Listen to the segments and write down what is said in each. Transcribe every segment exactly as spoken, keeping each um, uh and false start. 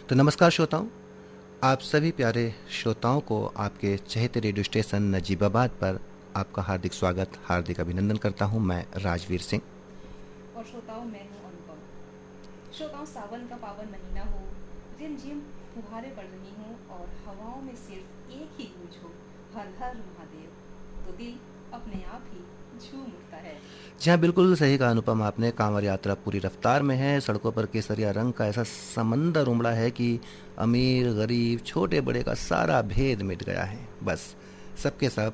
तो नमस्कार श्रोताओं, आप सभी प्यारे श्रोताओं को आपके चहेते रेडियो स्टेशन नजीबाबाद पर आपका हार्दिक स्वागत, हार्दिक अभिनंदन करता हूं। मैं राजवीर सिंह। और श्रोताओं, मैं हूं अनुपम। श्रोताओं, सावन का पावन महीना हो, रिमझिम फुहारें पड़ रही हों और हवाओं में सिर्फ एक ही गूंज हो, हर हर महादेव, तो दिल अपने आप ही झूम उठता है। जी हाँ, बिल्कुल सही कहा अनुपम आपने। कांवड़ यात्रा पूरी रफ्तार में है। सड़कों पर केसरिया रंग का ऐसा समंदर उमड़ा है कि अमीर गरीब छोटे बड़े का सारा भेद मिट गया है। बस सबके सब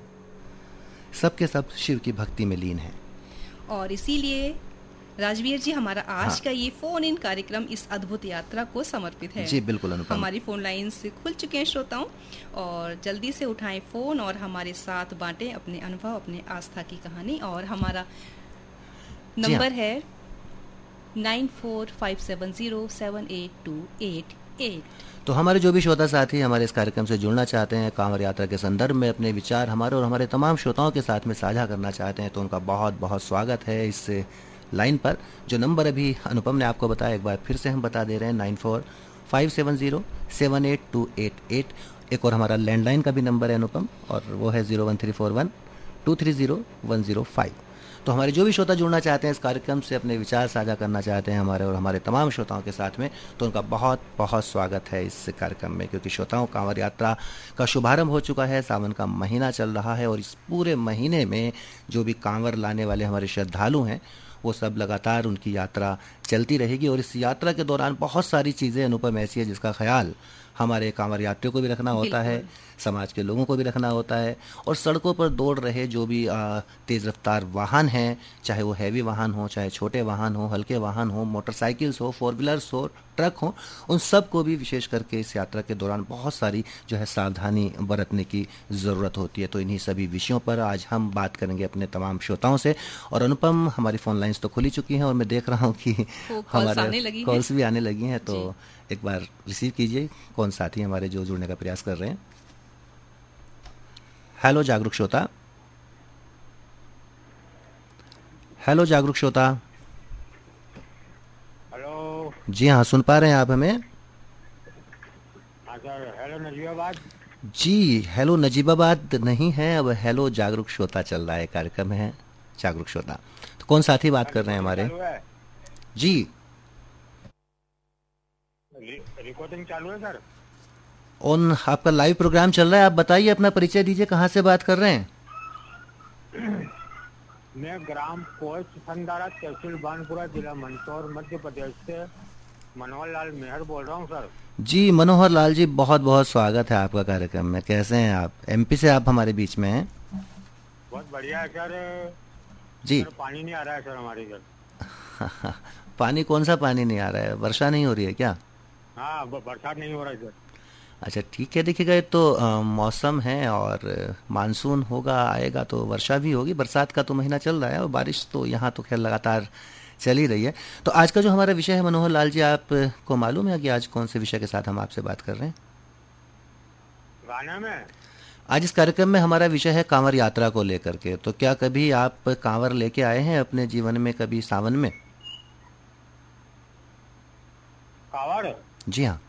सबके सब शिव की भक्ति में लीन हैं। और इसीलिए राजवीर जी, हमारा आज हाँ का ये फोन इन कार्यक्रम इस अद्भुत यात्रा को समर्पित है। जी बिल्कुल अनुपम। हमारी फोन लाइन्स खुल चुके हैं श्रोताओं, और जल्दी से उठाएं फोन और हमारे साथ बांटें अपने अनुभव, अपने आस्था की कहानी। और हमारा जी हाँ, नंबर है nine four five seven zero seven eight to eight eight. तो हमारे जो भी श्रोता साथी हमारे इस कार्यक्रम से जुड़ना चाहते हैं, कांवड़ यात्रा के संदर्भ में अपने विचार हमारे और हमारे तमाम श्रोताओं के साथ में साझा करना चाहते हैं, तो उनका बहुत बहुत स्वागत है इस लाइन पर। जो नंबर अभी अनुपम ने आपको बताया, एक बार फिर से हम बता दे रहे हैं, nine four five seven zero seven eight to eight eight. एक और हमारा लैंडलाइन का भी नंबर है अनुपम, और वो है zero one three four one two three zero one zero five. तो हमारे जो भी श्रोता जुड़ना चाहते हैं इस कार्यक्रम से, अपने विचार साझा करना चाहते हैं हमारे और हमारे तमाम श्रोताओं के साथ में, तो उनका बहुत बहुत स्वागत है इस कार्यक्रम में। क्योंकि श्रोताओं, कांवड़ यात्रा का शुभारंभ हो चुका है, सावन का महीना चल रहा है, और इस पूरे महीने में जो भी कांवड़ लाने वाले हमारे श्रद्धालु हैं, वो सब लगातार उनकी यात्रा चलती रहेगी। और इस यात्रा के दौरान बहुत सारी चीज़ें अनुपम ऐसी है जिसका ख्याल हमारे कांवड़ यात्रियों को भी रखना होता है, समाज के लोगों को भी रखना होता है। और सड़कों पर दौड़ रहे जो भी तेज़ रफ्तार वाहन हैं, चाहे वो हैवी वाहन हो, चाहे छोटे वाहन हो, हल्के वाहन हो, मोटरसाइकिल्स हो, फोर व्हीलर्स हो, ट्रक हो, उन सब को भी विशेष करके इस यात्रा के दौरान बहुत सारी जो है सावधानी बरतने की ज़रूरत होती है। तो इन्हीं सभी विषयों पर आज हम बात करेंगे अपने तमाम श्रोताओं से। और अनुपम, हमारी फ़ोन लाइन्स तो खुली चुकी हैं और मैं देख रहा हूँ कि हमारे कॉल्स भी आने लगी हैं, तो एक बार रिसीव कीजिए कौन साथी हमारे जो जुड़ने का प्रयास कर रहे हैं। हेलो जागरूक श्रोता, हेलो जागरूक श्रोता। हेलो। जी हाँ, सुन पा रहे हैं आप हमें? हाँ सर, हेलो नजीबाबाद। जी, हेलो नजीबाबाद नहीं है, अब हेलो जागरूक श्रोता चल रहा है, कार्यक्रम है जागरूक श्रोता। तो कौन साथी बात कर रहे हैं हमारे? जी, रिकॉर्डिंग चालू है सर। ऑन आपका लाइव प्रोग्राम चल रहा है। आप बताइए, अपना परिचय दीजिए, कहाँ से बात कर रहे हैं? मैं ग्राम पोस्ट संदारा, तहसील बानपुरा, जिला मंदसौर, मध्य प्रदेश से मनोहर लाल मेहर बोल रहा हूँ सर। जी मनोहर लाल जी, बहुत बहुत स्वागत है आपका कार्यक्रम में। कैसे हैं आप? एमपी से आप हमारे बीच में हैं। बहुत बढ़िया है सर जी। सर, पानी नहीं आ रहा है सर हमारे इधर। पानी? कौन सा पानी नहीं आ रहा है? वर्षा नहीं हो रही है क्या? हाँ, बरसात नहीं हो रहा है सर। अच्छा ठीक है, देखिएगा, तो आ, मौसम है और मानसून होगा, आएगा तो वर्षा भी होगी। बरसात का तो महीना चल रहा है और बारिश तो यहाँ तो खैर लगातार चल ही रही है। तो आज का जो हमारा विषय है मनोहर लाल जी, आपको मालूम है कि आज कौन से विषय के साथ हम आपसे बात कर रहे हैं? गाना में आज इस कार्यक्रम में हमारा विषय है कांवड़ यात्रा को लेकर के। तो क्या कभी आप कांवड़ लेके आए हैं अपने जीवन में, कभी सावन में? कावड़? जी हाँ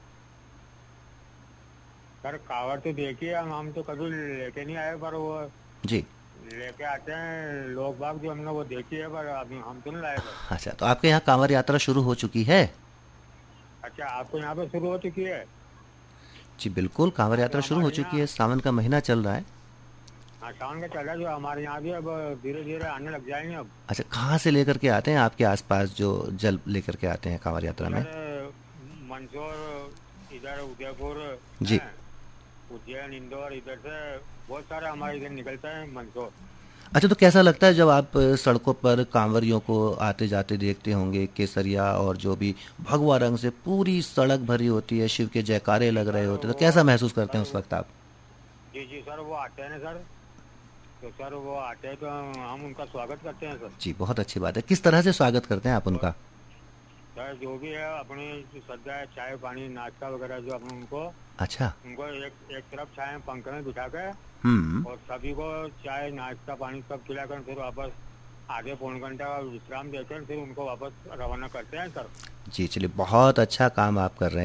सर, कावड़ तो देखिए, हम हम तो कभी लेके नहीं आए, पर वो जी लेके आते हैं लोग बाग, जो हमने वो देखी है, पर अभी हम तो नहीं लाए सर। अच्छा, तो आपके यहाँ कांवड़ यात्रा शुरू हो चुकी है? अच्छा, आपको यहाँ पे शुरू हो चुकी है? जी बिल्कुल, कांवड़ यात्रा शुरू हो चुकी है, सावन का महीना चल रहा है। हाँ, सावन का चल रहा है, जो हमारे यहाँ भी अब धीरे धीरे आने लग जाएंगे अब। अच्छा, कहाँ से लेकर के आते हैं आपके आसपास जो जल लेकर के आते हैं कांवड़ यात्रा में? मंदसौर, इधर उदयपुर जी। उज्जैन, इंदौर, इधर से बहुत सारे हमारे इधर निकलता है मंदसौर। अच्छा, तो कैसा लगता है जब आप सड़कों पर कांवरियों को आते जाते देखते होंगे? केसरिया और जो भी भगवा रंग से पूरी सड़क भरी होती है, शिव के जयकारे लग रहे होते हैं, तो कैसा महसूस करते हैं उस वक्त आप? जी जी सर, वो आते हैं ना सर, तो सर वो आते हैं तो हम उनका स्वागत करते हैं सर। जी, बहुत अच्छी बात है। किस तरह से स्वागत करते हैं आप उनका? सर, जो भी है अपनी श्रद्धा है, चाय पानी नाश्ता वगैरह जो अपन उनको अच्छा। उनको एक एक तरफ चाय पंखे में बिठा कर हम्म। और सभी को चाय नाश्ता पानी सब खिलाकर फिर वापस आधे पौन घंटा का विश्राम देकर फिर उनको वापस रवाना करते हैं सर। जी चलिए, बहुत अच्छा काम आप कर रहे हैं।